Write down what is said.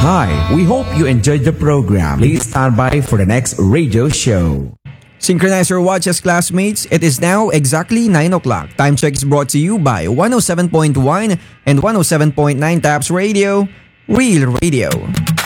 Hi, we hope you enjoyed the program. Please stand by for the next radio show. Synchronize your watches, classmates. It is now exactly 9 o'clock. Time check is brought to you by 107.1 and 107.9 Taps Radio, Real Radio.